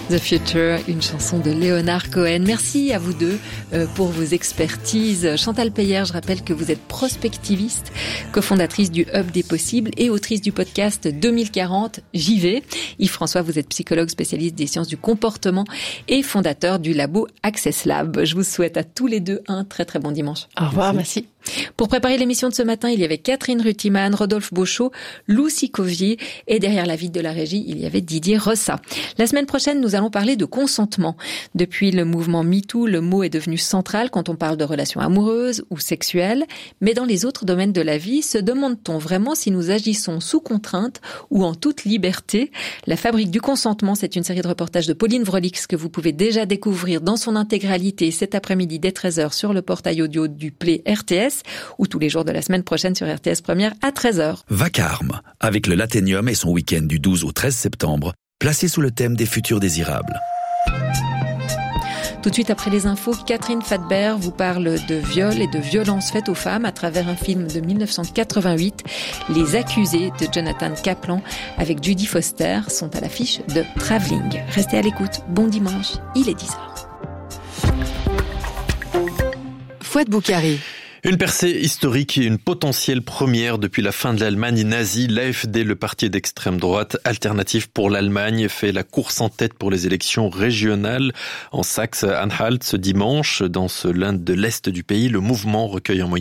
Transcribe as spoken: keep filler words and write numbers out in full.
The Future, une chanson de Leonard Cohen. Merci à vous deux euh, pour vos expertises. Chantal Peyer, je rappelle que vous êtes prospectiviste, cofondatrice du Hub des possibles et autrice du podcast deux mille quarante, J'y vais. Yves-François, vous êtes psychologue spécialiste des sciences du comportement et fondateur du labo Access Lab. Je vous souhaite à tous les deux un très très bon dimanche. Au revoir, merci. Pour préparer l'émission de ce matin, il y avait Catherine Rutiman, Rodolphe Beauchot, Lucie Covier et derrière la vitre de la régie, il y avait Didier Rossa. La semaine prochaine, nous allons parler de consentement. Depuis le mouvement MeToo, le mot est devenu central quand on parle de relations amoureuses ou sexuelles. Mais dans les autres domaines de la vie, se demande-t-on vraiment si nous agissons sous contrainte ou en toute liberté? La fabrique du consentement, c'est une série de reportages de Pauline Vrolix que vous pouvez déjà découvrir dans son intégralité cet après-midi dès treize heures sur le portail audio du Play R T S ou tous les jours de la semaine prochaine sur R T S Première à treize heures. Vacarme, avec le Lathénium et son week-end du douze au treize septembre, placé sous le thème des futurs désirables. Tout de suite après les infos, Catherine Fadbert vous parle de viol et de violences faites aux femmes à travers un film de mille neuf cent quatre-vingt-huit. Les accusés de Jonathan Kaplan avec Judy Foster sont à l'affiche de Travelling. Restez à l'écoute. Bon dimanche, il est dix heures. Fouad Boukari. Une percée historique et une potentielle première depuis la fin de l'Allemagne nazie. L'A F D, le parti d'extrême droite Alternative pour l'Allemagne, fait la course en tête pour les élections régionales en Saxe-Anhalt ce dimanche. Dans ce Land de l'Est du pays, le mouvement recueille en moyenne